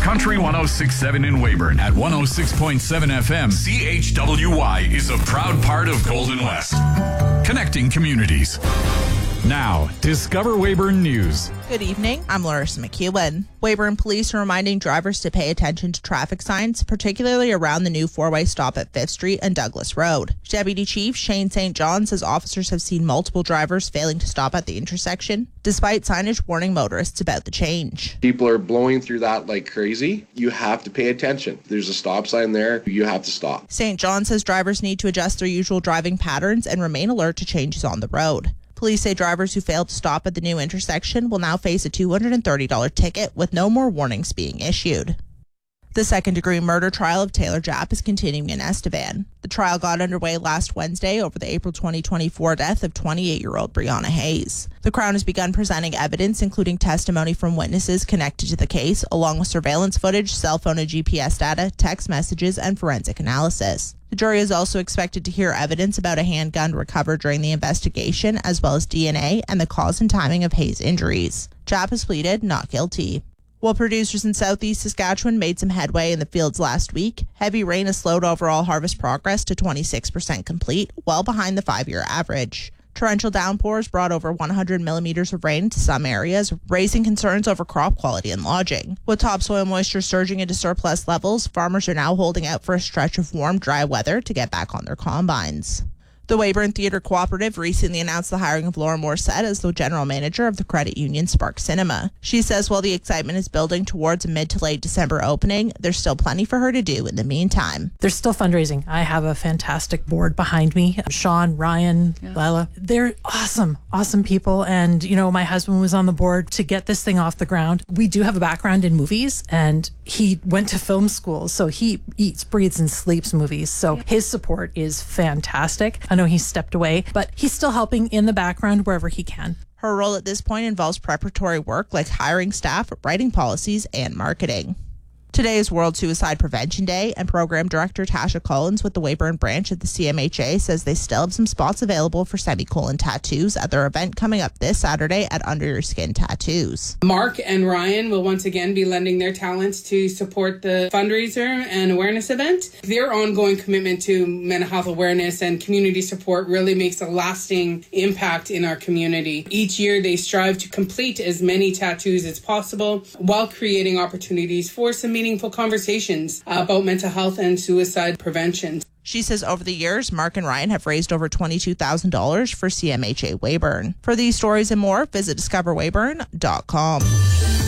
Country 106.7 in Weyburn at 106.7 FM. CHWY is a proud part of Golden West. Connecting communities. Now, Discover Weyburn News. Good evening. I'm Larissa McEwen. Weyburn police are reminding drivers to pay attention to traffic signs, particularly around the new four-way stop at 5th Street and Douglas Road. Deputy Chief Shane St. John says officers have seen multiple drivers failing to stop at the intersection, despite signage warning motorists about the change. People are blowing through that like crazy. You have to pay attention. There's a stop sign there. You have to stop. St. John says drivers need to adjust their usual driving patterns and remain alert to changes on the road. Police say drivers who fail to stop at the new intersection will now face a $230 ticket with no more warnings being issued. The second-degree murder trial of Taylor Japp is continuing in Estevan. The trial got underway last Wednesday over the April 2024 death of 28-year-old Brianna Hayes. The Crown has begun presenting evidence, including testimony from witnesses connected to the case, along with surveillance footage, cell phone and GPS data, text messages, and forensic analysis. The jury is also expected to hear evidence about a handgun recovered during the investigation, as well as DNA and the cause and timing of Hayes' injuries. Japp has pleaded not guilty. While producers in southeast Saskatchewan made some headway in the fields last week, heavy rain has slowed overall harvest progress to 26% complete, well behind the 5-year average. Torrential downpours brought over 100 millimeters of rain to some areas, raising concerns over crop quality and lodging. With topsoil moisture surging into surplus levels, farmers are now holding out for a stretch of warm, dry weather to get back on their combines. The Weyburn Theatre Cooperative recently announced the hiring of Laura Morissette as the general manager of the credit union Spark Cinema. She says while the excitement is building towards a mid to late December opening, there's still plenty for her to do in the meantime. There's still fundraising. I have a fantastic board behind me. Sean, Ryan, Lila. They're awesome people. And, you know, my husband was on the board to get this thing off the ground. We do have a background in movies, and he went to film school. So he eats, breathes, and sleeps movies. So his support is fantastic. I know he's stepped away, but he's still helping in the background wherever he can. Her role at this point involves preparatory work like hiring staff, writing policies, and marketing. Today is World Suicide Prevention Day, and Program Director Tasha Collins with the Weyburn branch of the CMHA says they still have some spots available for semicolon tattoos at their event coming up this Saturday at Under Your Skin Tattoos. Mark and Ryan will once again be lending their talents to support the fundraiser and awareness event. Their ongoing commitment to mental health awareness and community support really makes a lasting impact in our community. Each year they strive to complete as many tattoos as possible while creating opportunities for some meaningful conversations about mental health and suicide prevention. She says over the years, Mark and Ryan have raised over $22,000 for CMHA Weyburn. For these stories and more, visit discoverweyburn.com.